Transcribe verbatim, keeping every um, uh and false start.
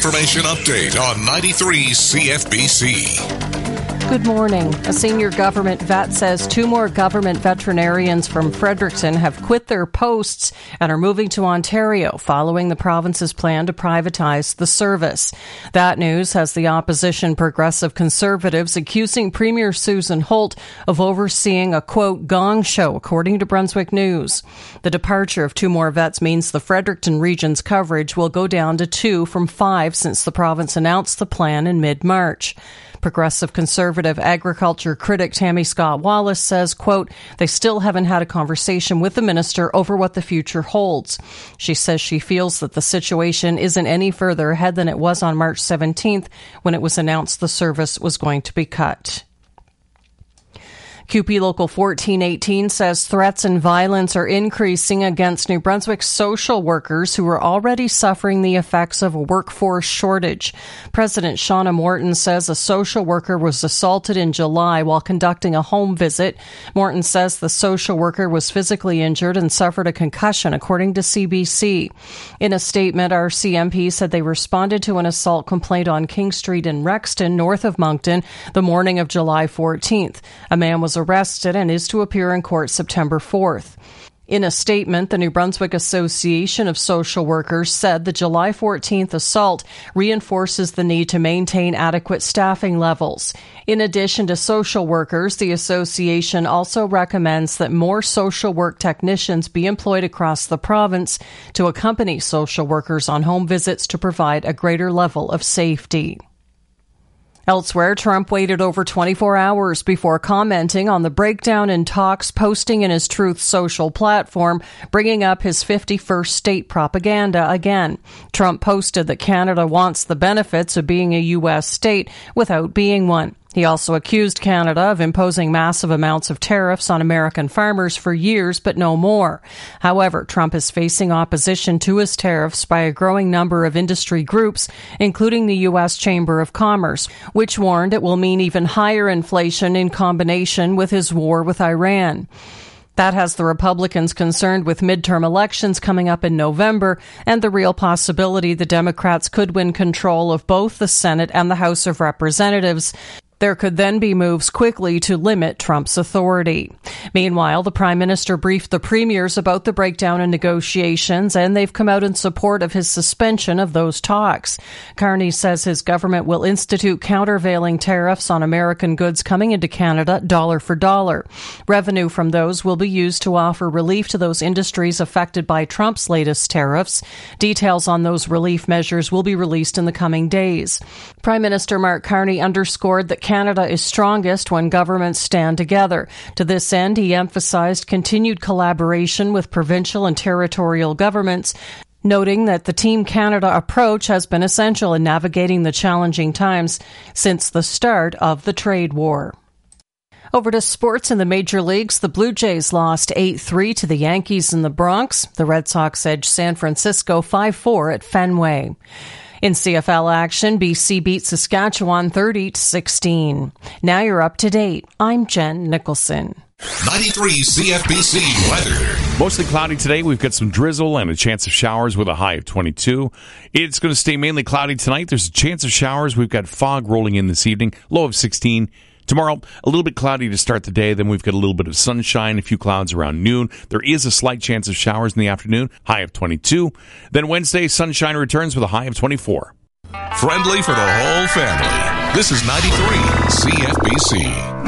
information update on ninety-three C F B C. Good morning. A senior government vet says two more government veterinarians from Fredericton have quit their posts and are moving to Ontario following the province's plan to privatize the service. That news has the opposition Progressive Conservatives accusing Premier Susan Holt of overseeing a, quote, gong show, according to Brunswick News. The departure of two more vets means the Fredericton region's coverage will go down to two from five since the province announced the plan in mid-March. Progressive Conservative agriculture critic Tammy Scott Wallace says, quote, they still haven't had a conversation with the minister over what the future holds. She says she feels that the situation isn't any further ahead than it was on March seventeenth when it was announced the service was going to be cut. Q P Local fourteen eighteen says threats and violence are increasing against New Brunswick's social workers who are already suffering the effects of a workforce shortage. President Shauna Morton says a social worker was assaulted in July while conducting a home visit. Morton says the social worker was physically injured and suffered a concussion, according to C B C. In a statement, our C M P said they responded to an assault complaint on King Street in Rexton, north of Moncton, the morning of July fourteenth. A man was arrested and is to appear in court September fourth. In a statement, the New Brunswick Association of Social Workers said the July fourteenth assault reinforces the need to maintain adequate staffing levels. In addition to social workers, the association also recommends that more social work technicians be employed across the province to accompany social workers on home visits to provide a greater level of safety. Elsewhere, Trump waited over twenty-four hours before commenting on the breakdown in talks, posting in his Truth Social platform, bringing up his fifty-first state propaganda again. Trump posted that Canada wants the benefits of being a U S state without being one. He also accused Canada of imposing massive amounts of tariffs on American farmers for years, but no more. However, Trump is facing opposition to his tariffs by a growing number of industry groups, including the U S Chamber of Commerce, which warned it will mean even higher inflation in combination with his war with Iran. That has the Republicans concerned with midterm elections coming up in November and the real possibility the Democrats could win control of both the Senate and the House of Representatives. There could then be moves quickly to limit Trump's authority. Meanwhile, the Prime Minister briefed the premiers about the breakdown in negotiations, and they've come out in support of his suspension of those talks. Carney says his government will institute countervailing tariffs on American goods coming into Canada, dollar for dollar. Revenue from those will be used to offer relief to those industries affected by Trump's latest tariffs. Details on those relief measures will be released in the coming days. Prime Minister Mark Carney underscored that Canada is strongest when governments stand together. To this end, he emphasized continued collaboration with provincial and territorial governments, noting that the Team Canada approach has been essential in navigating the challenging times since the start of the trade war. Over to sports in the major leagues. The Blue Jays lost eight three to the Yankees in the Bronx. The Red Sox edged San Francisco five four at Fenway. In C F L action, B C beat Saskatchewan thirty to sixteen. Now you're up to date. I'm Jen Nicholson. ninety-three C F B C weather. Mostly cloudy today. We've got some drizzle and a chance of showers with a high of twenty-two. It's going to stay mainly cloudy tonight. There's a chance of showers. We've got fog rolling in this evening. Low of sixteen. Tomorrow, a little bit cloudy to start the day. Then we've got a little bit of sunshine, a few clouds around noon. There is a slight chance of showers in the afternoon, high of twenty-two. Then Wednesday, sunshine returns with a high of twenty-four. Friendly for the whole family. This is ninety-three C F B C.